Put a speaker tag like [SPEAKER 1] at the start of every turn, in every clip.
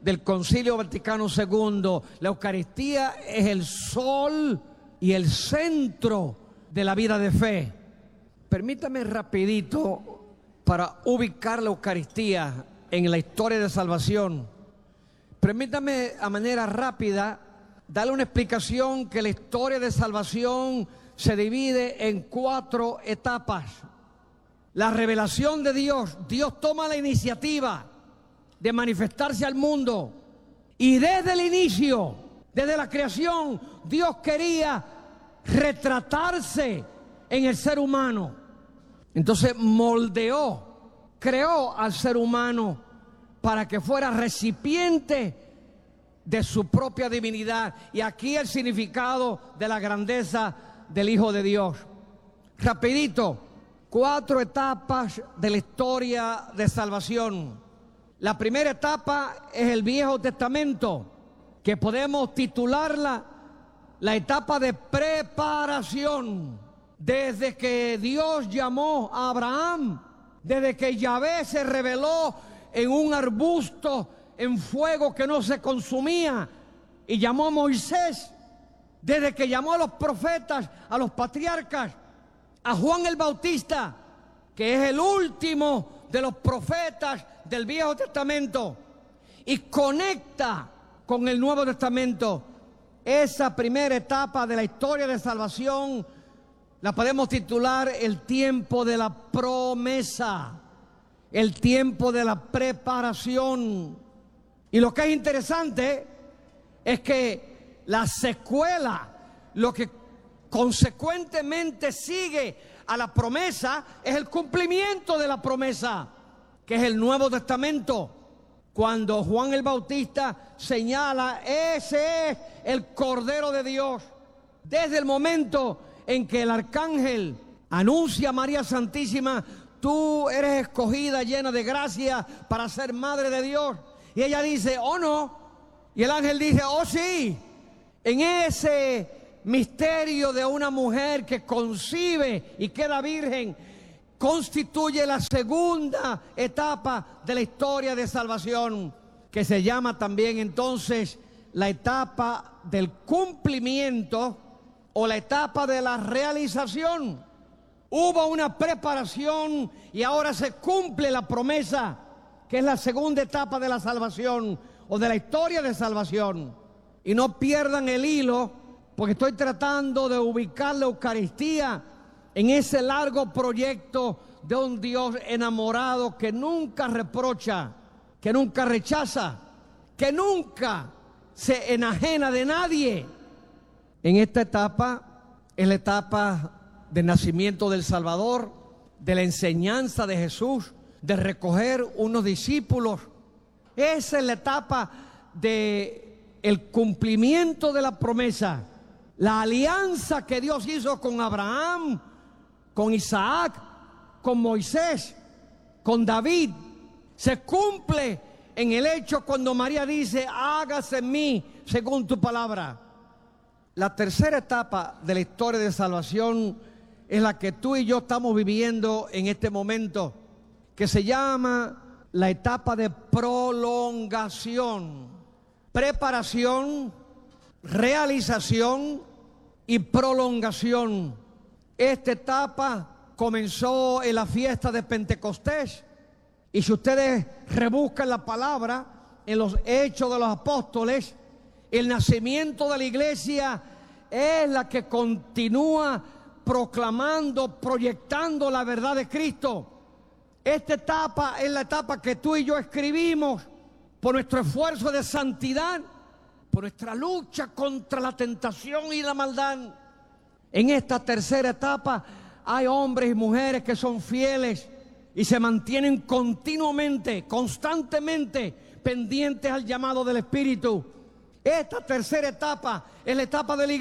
[SPEAKER 1] del Concilio Vaticano II. La Eucaristía es el sol y el centro de la vida de fe. Permítame rapidito para ubicar la Eucaristía en la historia de salvación. Permítame a manera rápida darle una explicación que la historia de salvación se divide en 4 etapas. La revelación de Dios. Dios toma la iniciativa de manifestarse al mundo. Y desde el inicio, desde la creación, Dios quería retratarse en el ser humano. Entonces creó al ser humano para que fuera recipiente de su propia divinidad. Y aquí el significado de la grandeza del Hijo de Dios. Rapidito, 4 etapas de la historia de salvación. La primera etapa es el Viejo Testamento, que podemos titularla la etapa de preparación. Desde que Dios llamó a Abraham, desde que Yahvé se reveló en un arbusto en fuego que no se consumía y llamó a Moisés, desde que llamó a los profetas, a los patriarcas, a Juan el Bautista, que es el último de los profetas del Viejo Testamento, y conecta con el Nuevo Testamento. Esa primera etapa de la historia de salvación la podemos titular el tiempo de la promesa, el tiempo de la preparación. Y lo que es interesante es que la secuela, lo que consecuentemente sigue a la promesa, es el cumplimiento de la promesa, que es el Nuevo Testamento. Cuando Juan el Bautista señala, ese es el Cordero de Dios. Desde el momento en que el arcángel anuncia a María Santísima, tú eres escogida, llena de gracia para ser madre de Dios. Y ella dice, oh no. Y el ángel dice, oh sí. En ese misterio de una mujer que concibe y queda virgen, constituye la segunda etapa de la historia de salvación, que se llama también entonces la etapa del cumplimiento o la etapa de la realización. Hubo una preparación y ahora se cumple la promesa, que es la segunda etapa de la salvación o de la historia de salvación. Y no pierdan el hilo, porque estoy tratando de ubicar la Eucaristía en ese largo proyecto de un Dios enamorado que nunca reprocha, que nunca rechaza, que nunca se enajena de nadie. En esta etapa es la etapa del nacimiento del Salvador, de la enseñanza de Jesús, de recoger unos discípulos. Esa es la etapa del cumplimiento de la promesa, la alianza que Dios hizo con Abraham, con Isaac, con Moisés, con David. Se cumple en el hecho cuando María dice, hágase en mí según tu palabra. La tercera etapa de la historia de salvación es la que tú y yo estamos viviendo en este momento, que se llama la etapa de prolongación. Preparación, realización y prolongación. Esta etapa comenzó en la fiesta de Pentecostés. Y si ustedes rebuscan la palabra en los Hechos de los Apóstoles, el nacimiento de la iglesia es la que continúa proclamando, proyectando la verdad de Cristo. Esta etapa es la etapa que tú y yo escribimos por nuestro esfuerzo de santidad, por nuestra lucha contra la tentación y la maldad. En esta tercera etapa hay hombres y mujeres que son fieles y se mantienen continuamente, constantemente pendientes al llamado del Espíritu. Esta tercera etapa es la etapa de la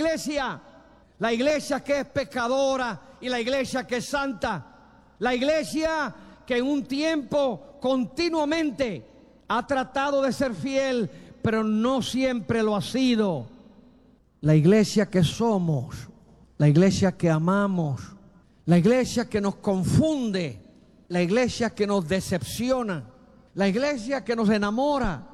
[SPEAKER 1] iglesia que es pecadora y la iglesia que es santa, la iglesia que en un tiempo continuamente ha tratado de ser fiel, pero no siempre lo ha sido. La iglesia que somos, la iglesia que amamos, la iglesia que nos confunde, la iglesia que nos decepciona, la iglesia que nos enamora,